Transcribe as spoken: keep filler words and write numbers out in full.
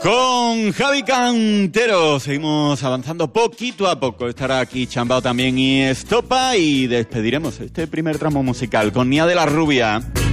Con Javi Cantero seguimos avanzando poquito a poco. Estará aquí Chambao también y Estopa y despediremos este primer tramo musical con Nia de la Rubia.